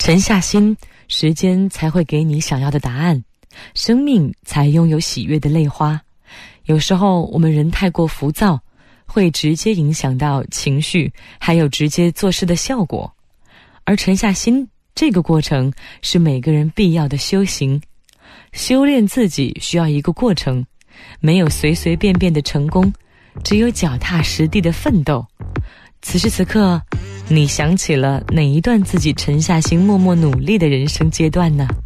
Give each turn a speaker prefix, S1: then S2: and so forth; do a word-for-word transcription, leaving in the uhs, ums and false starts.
S1: 沉下心，时间才会给你想要的答案，生命才拥有喜悦的泪花。有时候我们人太过浮躁，会直接影响到情绪，还有直接做事的效果。而沉下心这个过程是每个人必要的修行。修炼自己需要一个过程，没有随随便便的成功，只有脚踏实地的奋斗。此时此刻，你想起了哪一段自己沉下心默默努力的人生阶段呢？